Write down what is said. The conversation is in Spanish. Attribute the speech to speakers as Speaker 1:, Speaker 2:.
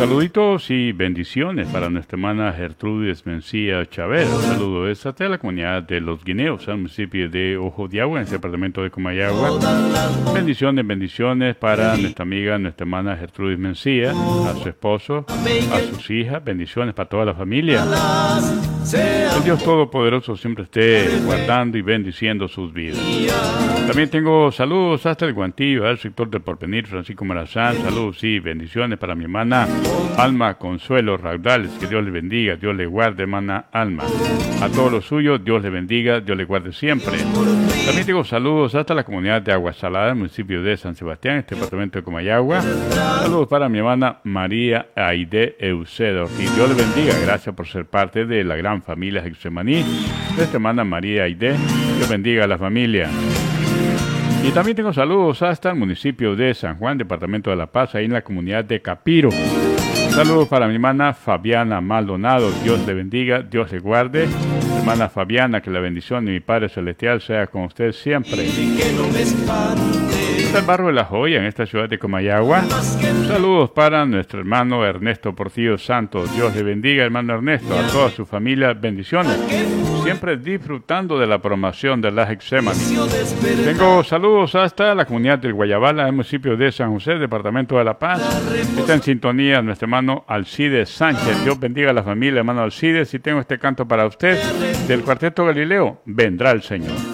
Speaker 1: Saluditos y bendiciones para nuestra hermana Gertrudis Mencía Chávez. Un saludo de la comunidad de Los Guineos, al municipio de Ojo de Agua, en el departamento de Comayagua. Bendiciones para nuestra amiga, nuestra hermana Gertrudis Mencía, a su esposo, a sus hijas. Bendiciones para toda la familia. El Dios Todopoderoso siempre esté guardando y bendiciendo sus vidas. También tengo saludos hasta el Guantillo, al sector del Porvenir, Francisco Marazán. Saludos y bendiciones para mi hermana Alma Consuelo Raudales. Que Dios le bendiga, Dios le guarde, hermana Alma. A todos los suyos, Dios le bendiga, Dios le guarde siempre. También tengo saludos hasta la comunidad de Agua Salada, el municipio de San Sebastián, este departamento de Comayagua. Saludos para mi hermana María Aide Eucedo. Que Dios le bendiga, gracias por ser parte de la gran familia Getsemaní. Nuestra hermana María Aide, Dios bendiga a la familia. Y también tengo saludos hasta el municipio de San Juan, departamento de La Paz, ahí en la comunidad de Capiro. Saludos para mi hermana Fabiana Maldonado. Dios le bendiga, Dios le guarde. Hermana Fabiana, que la bendición de mi Padre Celestial sea con usted siempre. Está el barrio de La Joya, en esta ciudad de Comayagua. Saludos para nuestro hermano Ernesto Portillo Santos. Dios le bendiga, hermano Ernesto, a toda su familia. Bendiciones. Siempre disfrutando de la promoción de la Getsemaní. Tengo saludos hasta la comunidad del Guayabala, el municipio de San José, departamento de La Paz. Está en sintonía nuestro hermano Alcides Sánchez. Dios bendiga a la familia, hermano Alcides. Y tengo este canto para usted del Cuarteto Galileo, Vendrá el Señor.